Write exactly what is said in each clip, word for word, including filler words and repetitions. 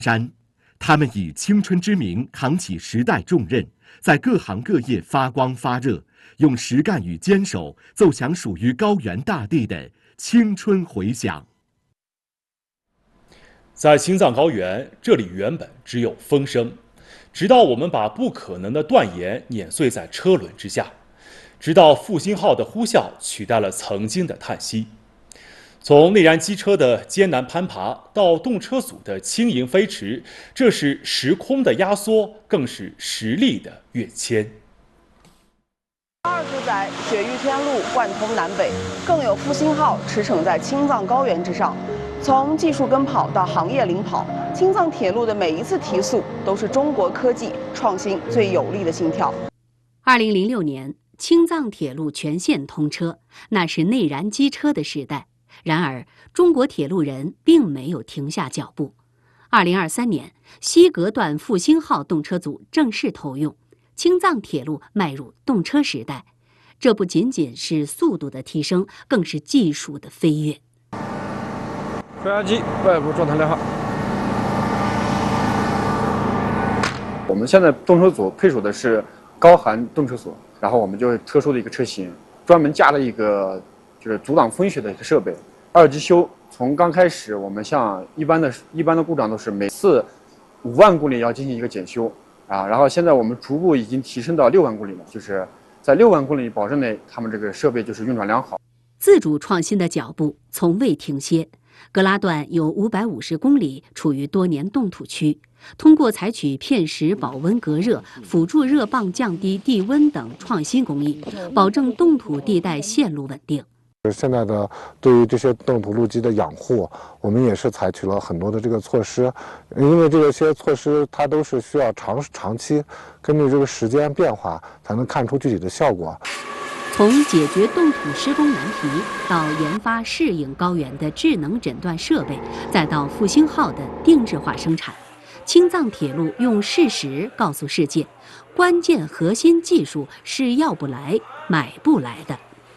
山，他们以青春之名扛起时代重任，在各行各业发光发热，用实干与坚守奏响属于高原大地的青春回响。 在青藏高原，这里原本只有风声，直到我们把不可能的断言碾碎在车轮之下，直到复兴号的呼啸取代了曾经的叹息。从内燃机车的艰难攀爬到动车组的轻盈飞驰，这是时空的压缩，更是实力的跃迁。 二十载雪域天路贯通南北，更有复兴号驰骋在青藏高原之上。从技术跟跑到行业领跑，青藏铁路的每一次提速都是中国科技创新最有力的心跳。 二零零六年，青藏铁路全线通车，那是内燃机车的时代。然而，中国铁路人并没有停下脚步。二零二三年，西格段复兴号动车组正式投用，青藏铁路迈入动车时代。这不仅仅是速度的提升，更是技术的飞跃。 转压机外部状态良好。 我们现在动车组配属的是高寒动车锁，然后我们就是特殊的一个车型，专门加了一个就是阻挡风雪的一个设备。二级修从刚开始，我们像一般的一般的故障都是每次五万公里要进行一个检修啊，然后现在我们逐步已经提升到六万公里了，就是在六万公里保证内，他们这个设备就是运转良好。 自主创新的脚步从未停歇。格拉段有五百五十公里处于多年冻土区，通过采取片石保温隔热、辅助热泵降低地温等创新工艺，保证冻土地带线路稳定。 现在的对于这些冻土路基的养护，我们也是采取了很多的这个措施，因为这些措施它都是需要长长期根据这个时间变化才能看出具体的效果。 从解决冻土施工难题，到研发适应高原的智能诊断设备，再到复兴号的定制化生产，青藏铁路用事实告诉世界，关键核心技术是要不来、买不来的。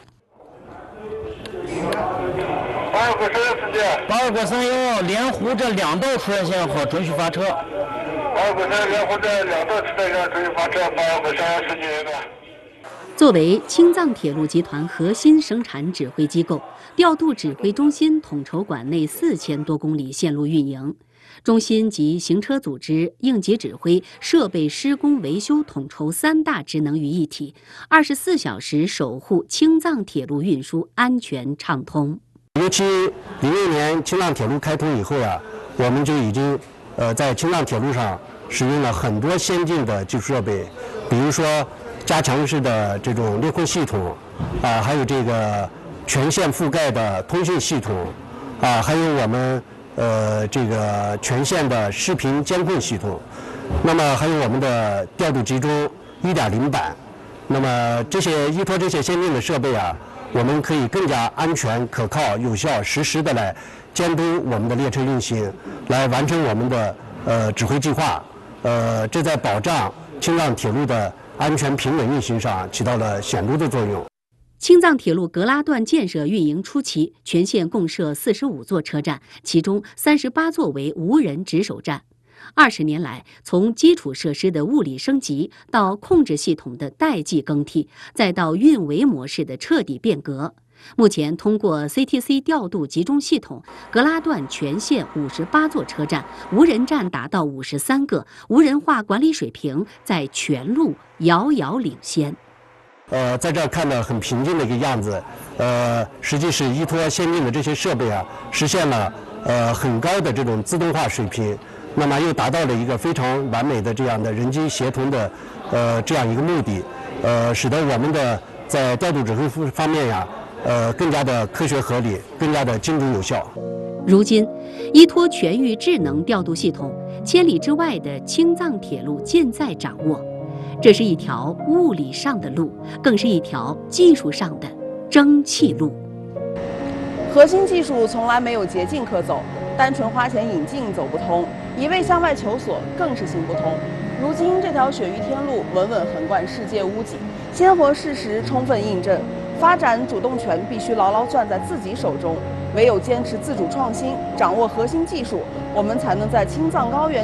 八二国三司机，八二国三幺连湖这两道出线线后准许发车。八二国三连湖这两道出线线准许发车，八二国三幺司机的。 作为青藏铁路集团核心生产指挥机构，调度指挥中心统筹管内四千多公里线路运营。中心集行车组织、应急指挥、设备施工维修统筹三大职能于一体，二十四小时守护青藏铁路运输安全畅通。 尤其零六年青藏铁路开通以后啊，我们就已经呃在青藏铁路上使用了很多先进的技术设备，比如说加强式的这种列控系统啊，还有这个全线覆盖的通讯系统啊，还有我们呃这个全线的视频监控系统，那么还有我们的调度集中 一点零 版，那么这些依托这些先进的设备啊，我们可以更加安全、可靠、有效、实时的来监督我们的列车运行，来完成我们的呃指挥计划，呃，这在保障青藏铁路的安全平稳运行上起到了显著的作用。 青藏铁路格拉段建设运营初期，全线共设四十五座车站，其中三十八座为无人值守站。二十年来，从基础设施的物理升级到控制系统的代际更替，再到运维模式的彻底变革。目前，通过 C T C 调度集中系统，格拉段全线五十八座车站，无人站达到五十三个，无人化管理水平在全路遥遥领先。 呃，在这儿看到很平静的一个样子，呃，实际是依托先进的这些设备啊，实现了呃很高的这种自动化水平，那么又达到了一个非常完美的这样的人机协同的呃这样一个目的，呃，使得我们的在调度指挥方面呀，呃，更加的科学合理，更加的精准有效。 如今，依托全域智能调度系统，千里之外的青藏铁路尽在掌握。这是一条物理上的路，更是一条技术上的蒸汽路。 核心技术从来没有捷径可走，单纯花钱引进走不通，一味向外求索更是行不通。如今这条雪域天路稳稳横贯世界屋脊，鲜活事实充分印证，发展主动权必须牢牢攥在自己手中。 唯有坚持自主创新，掌握核心技术，我们才能在青藏高原